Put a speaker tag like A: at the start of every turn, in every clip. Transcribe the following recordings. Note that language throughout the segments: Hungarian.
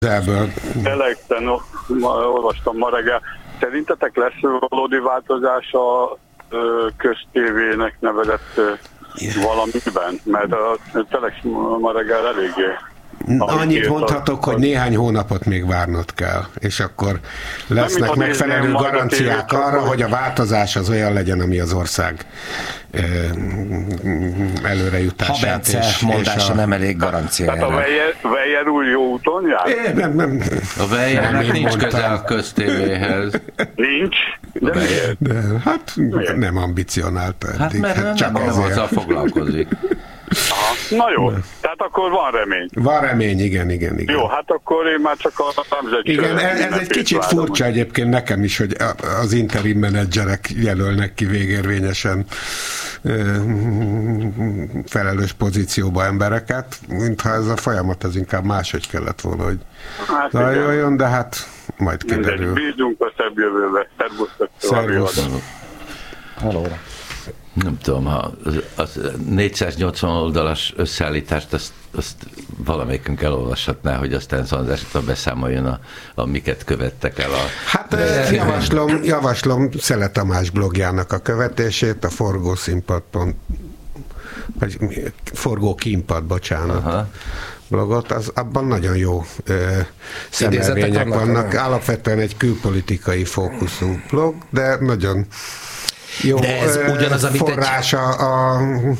A: Ebből.
B: Telexen olvastam ma reggel. Szerintetek lesz valódi változás a köztévének nevezett valamiben? Mert a Telex ma reggel eléggé...
A: Annyit mondhatok, hogy néhány hónapot még várnod kell, és akkor lesznek megfelelő garanciák arra, hogy a változás az olyan legyen, ami az ország előrejutását.
C: Ha mondása nem elég garancia.
B: Tehát a Weyer úr jó úton jár?
A: Nem.
D: A Weyernek nincs köze a köztévéhez.
B: Nincs?
A: De hát nem ambicionált eddig.
D: Hát mert csak nem azzal foglalkozik.
B: Aha, na jó, tehát akkor van remény.
A: Van remény, igen.
B: Jó, hát akkor én már csak a nemzeti...
A: Igen, ez egy kicsit furcsa egyébként nekem is, hogy az interim menedzserek jelölnek ki végérvényesen felelős pozícióba embereket, mintha ez a folyamat az inkább máshogy kellett volna, hogy zajoljon, de hát majd kiderül.
B: Bízunk a szebb jövőbe.
A: Szervusz.
C: Hallóra.
D: Nem tudom, az 480 oldalas összeállítást azt valamelyikünk elolvashatná, hogy aztán Szanzásra beszámoljon miket követtek el a...
A: Hát javaslom Szele Tamás blogjának a követését, a forgókínpad, bocsánat. Aha. Blogot, abban nagyon jó szemelvények vannak. Alapvetően egy külpolitikai fókuszú blog, de nagyon jó,
C: de ez ugyanaz, amit
A: forrása a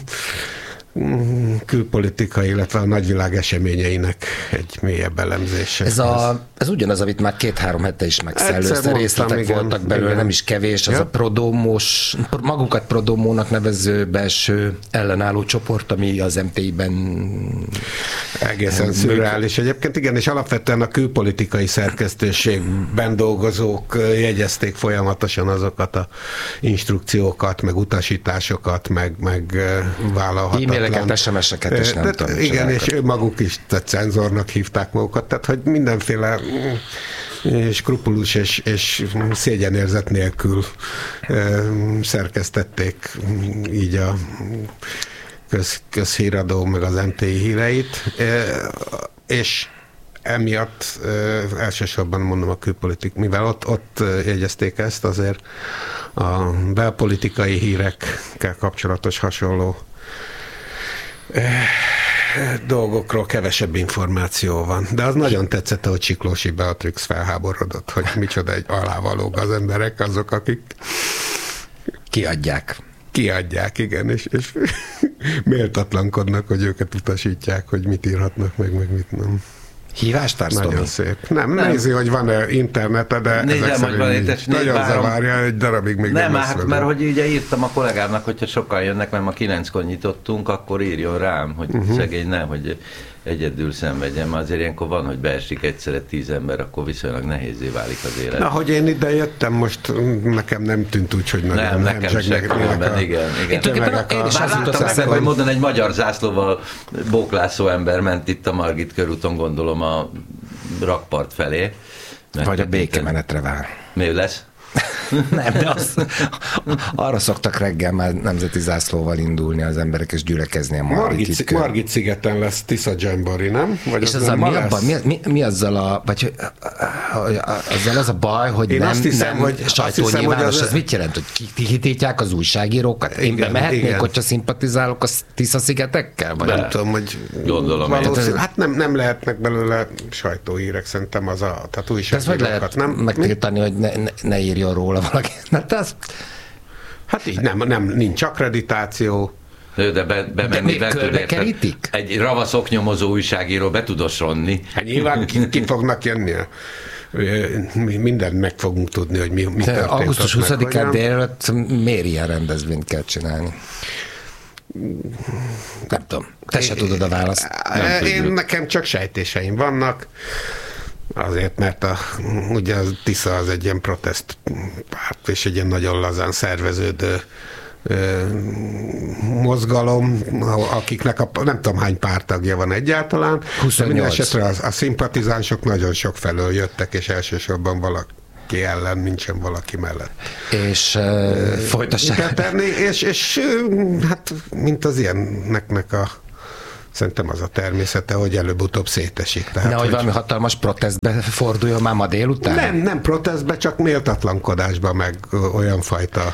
A: külpolitika, illetve a nagyvilág eseményeinek egy mélyebb elemzése.
C: Ez ugyanaz, amit már 2-3 hete is megszellőzte, részletek voltak belőle, igen. Nem is kevés, az a prodomós, magukat prodomónak nevező belső ellenálló csoport, ami az MTI-ben
A: egészen szürreális egyébként, igen, és alapvetően a külpolitikai szerkesztőségben dolgozók jegyezték folyamatosan azokat a instrukciókat, meg utasításokat, meg vállalhatatlan.
C: E-maileket, SMS-eket, és nem tudom.
A: Igen, és maguk is cenzornak hívták magukat, tehát hogy mindenféle skrupulus és szégyenérzet nélkül szerkesztették így a közhíradó meg az MTI híreit, és emiatt elsősorban mondom a külpolitik, mivel ott jegyezték ezt, azért a belpolitikai hírekkel kapcsolatos hasonló dolgokról kevesebb információ van. De az nagyon tetszett, hogy Csiklósi Beatrix felháborodott, hogy micsoda egy alávalók az emberek, azok, akik kiadják, igen, és méltatlankodnak, hogy őket utasítják, hogy mit írhatnak meg mit nem.
C: Hívást társz,
A: nagyon
C: Tomi?
A: Szép. Nem nézi, hogy van-e internete, de ezek szerint nagyon zavárja, egy darabig még nem lesz vele.
D: Mert hogy ugye írtam a kollégámnak, hogyha sokan jönnek, mert ma 9-kor nyitottunk, akkor írjon rám, hogy szegény nem, hogy egyedül szenvedjem. Azért ilyenkor van, hogy beesik egyszerre 10 ember, akkor viszonylag nehézé válik az élet.
A: Na, hogy én ide jöttem, most nekem nem tűnt úgy, hogy nagyon
D: nem nekem se különben, igen.
C: Én is azt
D: láttam meg, hogy módon egy magyar zászlóval bóklászó ember ment itt a Margit körúton, gondolom a rakpart felé.
C: Vagy a békemenetre vár.
D: Mi lesz?
C: Nem, de arra szoktak reggel már nemzeti zászlóval indulni az emberek, és gyülekezni a
A: Margit szigeten lesz Tisza Jamboree, nem? Vagy
C: és azzal mi azzal azzal az a baj, hogy én nem sajtónyilvános, az mit jelent, hogy kihitítják az újságírókat? Én bemehetnék, hogyha szimpatizálok a Tisza szigetekkel? Vagy
A: nem tudom, hogy
D: gondolom.
A: Hát nem lehetnek belőle sajtóhírek, szerintem az tehát újságírókat, nem?
C: Megtiltani, hogy ne írjon róla valaki.
A: Hát így nincs akkreditáció.
D: De bemenni
C: körbekerítik?
D: Egy ravasz oknyomozó újságíró be tud osonni.
A: Hát nyilván ki fognak jönni. Mindent meg fogunk tudni, hogy mi történt.
C: Augusztus 20-án délelőtt miért ilyen rendezvényt kell csinálni? Nem tudom. Te se tudod a választ.
A: Nekem csak sejtéseim vannak. Azért, mert ugye a Tisza az egy ilyen protest párt, és egy ilyen nagyon lazán szerveződő mozgalom, akiknek nem tudom hány párttagja van egyáltalán.
C: 28.
A: Minden esetre a szimpatizánsok nagyon sok felől jöttek, és elsősorban valaki ellen, nincsen valaki mellett.
C: És folytassák.
A: És hát mint az ilyeneknek a Szerintem az a természete, hogy előbb-utóbb szétesik. Tehát,
C: nehogy valami hatalmas protestbe forduljon már ma délután?
A: Nem protestbe, csak méltatlankodásba, meg olyan fajta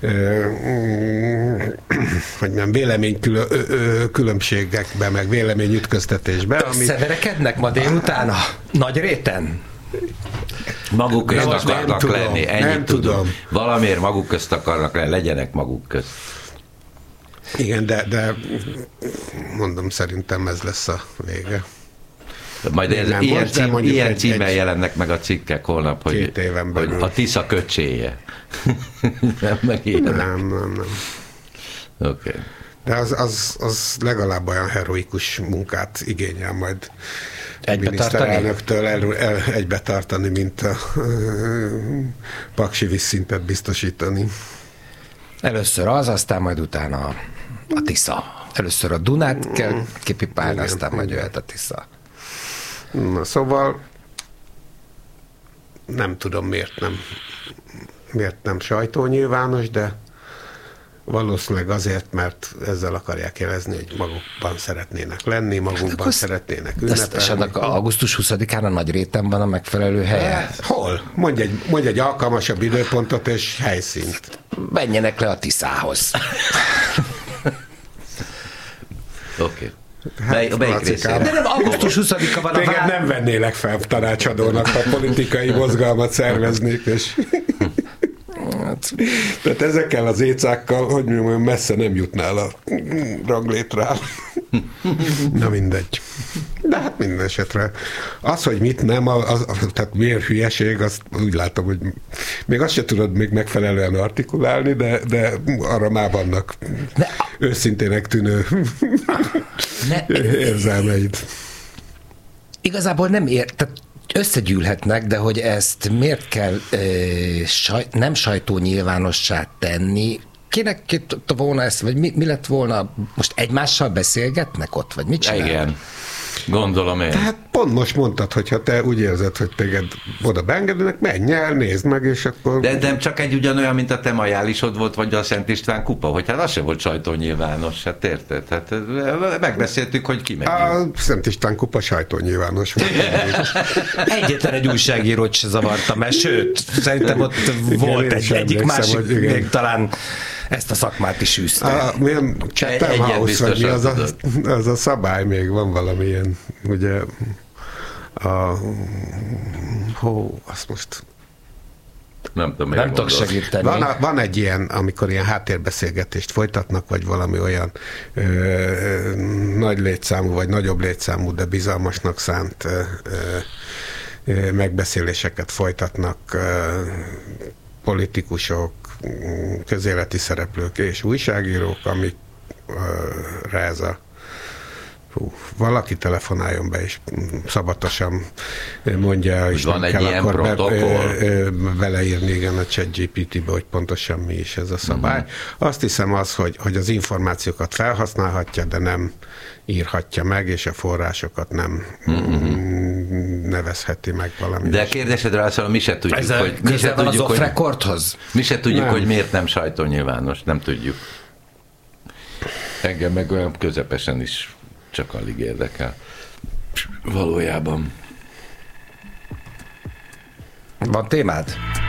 A: hogy nem, véleménykülönbségekbe, meg véleményütköztetésbe.
C: Összeverekednek ma délután a nagy réten?
D: Maguk közt akarnak lenni, ennyit tudom. Valamiért maguk közt akarnak lenni, legyenek maguk közt.
A: Igen, de mondom, szerintem ez lesz a vége.
D: Majd ilyen címmel jelennek meg a cikkek holnap, hogy a Tisza köcséje. Nem megélnek.
A: Nem.
D: Okay.
A: De az legalább olyan heroikus munkát igényel majd miniszterelnöktől egybe tartani, mint a paksi vízszintet biztosítani.
C: Először az, aztán majd utána a Tisza. Először a Dunát kell kipipálni, aztán majd jöhet a Tisza.
A: Na, szóval nem tudom, miért nem sajtónyilvános, de valószínűleg azért, mert ezzel akarják jelezni, hogy magukban szeretnének lenni, magukban szeretnének ünnepelni.
C: És annak augusztus 20-án a Nagyréten van a megfelelő helye?
A: Hol? Mondj egy alkalmasabb időpontot és helyszínt.
C: Menjenek le a Tiszához.
D: Oké. Melyik részére?
C: De nem, augusztus 20-a van a
A: Téged nem vennélek fel tanácsadónak, ha politikai mozgalmat szerveznék, és... Tehát ezekkel az écákkal, hogy mondjam, messze nem jutnál a ranglétrán. Na mindegy. De hát minden esetre. Az, hogy mit nem, tehát miért hülyeség, azt úgy látom, hogy még azt se tudod még megfelelően artikulálni, de arra már vannak őszintének tűnő érzelmeid.
C: Igazából nem tehát összegyűlhetnek, de hogy ezt miért kell nem sajtónyilvánossá tenni, kinek tudta volna ezt, vagy mi lett volna, most egymással beszélgetnek ott, vagy mit csinálnak?
D: Igen, gondolom én.
A: Tehát pont most mondtad, hogyha te úgy érzed, hogy téged oda beengednek, menj el, nézd meg, és akkor...
D: De nem csak egy ugyanolyan, mint a te majálisod volt, vagy a Szent István kupa, hogy hát az sem volt sajtónyilvános, hát érted? Hát megbeszéltük, hogy ki megyünk.
A: A Szent István kupa sajtónyilvános volt.
C: Egyetlen egy újságírót se zavarta, mert sőt, szerintem ott volt egyik másik, még talán ezt a szakmát is űzte.
A: Milyen Chatham House, vagy mi az a szabály, még van valamilyen, ugye azt most
D: nem
C: tudok segíteni.
A: Van egy ilyen, amikor ilyen háttérbeszélgetést folytatnak, vagy valami olyan nagy létszámú, vagy nagyobb létszámú, de bizalmasnak szánt megbeszéléseket folytatnak politikusok, közéleti szereplők és újságírók, amikre ez a valaki telefonáljon be, és szabatosan mondja, és
D: van
A: nem kell akkor beleírni igen a ChatGPT-be, hogy pontosan mi is ez a szabály. Azt hiszem hogy az információkat felhasználhatja, de nem írhatja meg, és a forrásokat nem nevezheti meg valami.
D: De kérdésedre azt mondom, mi se tudjuk, mi se tudjuk, hogy miért nem sajtónyilvános, nem tudjuk. Engem meg olyan közepesen is csak alig érdekel. Valójában.
C: Van témád?